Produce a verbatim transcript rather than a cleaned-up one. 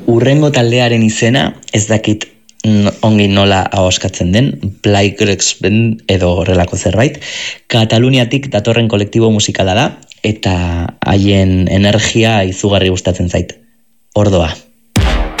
Urrengo taldearen izena, ez dakit ongi nola ahoskatzen den, Playgrex Band edo horrelako zerbait, Kataluniatik datorren kolektibo musikala da, eta haien energia izugarri gustatzen zait. Ordoa.